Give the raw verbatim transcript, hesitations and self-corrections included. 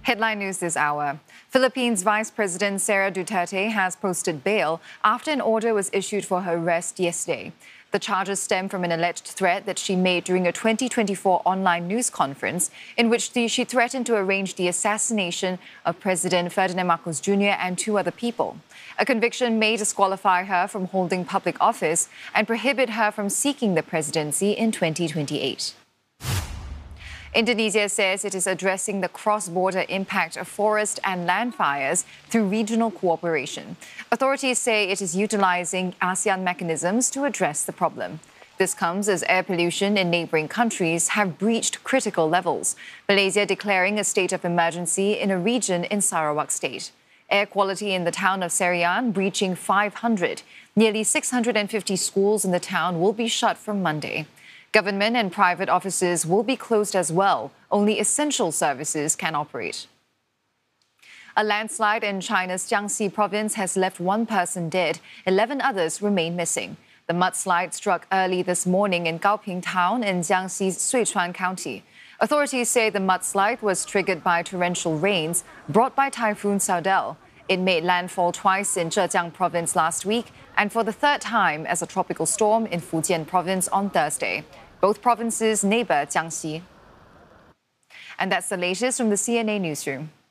Headline news this hour. Philippines Vice President Sara Duterte has posted bail after an order was issued for her arrest yesterday. The charges stem from an alleged threat that she made during a twenty twenty-four online news conference in which the, she threatened to arrange the assassination of President Ferdinand Marcos Junior and two other people. A conviction may disqualify her from holding public office and prohibit her from seeking the presidency in twenty twenty-eight. Indonesia says it is addressing the cross-border impact of forest and land fires through regional cooperation. Authorities say it is utilizing ASEAN mechanisms to address the problem. This comes as air pollution in neighboring countries have breached critical levels, Malaysia declaring a state of emergency in a region in Sarawak State. Air quality in the town of Serian breaching five hundred. Nearly six hundred fifty schools in the town will be shut from Monday. Government and private offices will be closed as well. Only essential services can operate. A landslide in China's Jiangxi province has left one person dead. eleven others remain missing. The mudslide struck early this morning in Gaoping town in Jiangxi's Sichuan County. Authorities say the mudslide was triggered by torrential rains brought by Typhoon Saudel. It made landfall twice in Zhejiang province last week and for the third time as a tropical storm in Fujian province on Thursday. Both provinces neighbor Jiangxi. And that's the latest from the C N A newsroom.